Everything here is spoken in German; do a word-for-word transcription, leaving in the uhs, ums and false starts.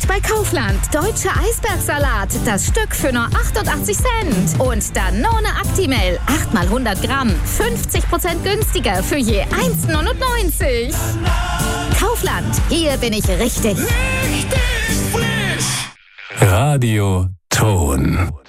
Jetzt bei Kaufland. Deutscher Eisbergsalat. Das Stück für nur achtundachtzig Cent. Und Danone Actimel. acht mal hundert Gramm. fünfzig Prozent günstiger für je eins neunundneunzig. Kaufland. Hier bin ich richtig. Richtig frisch. Radio Ton.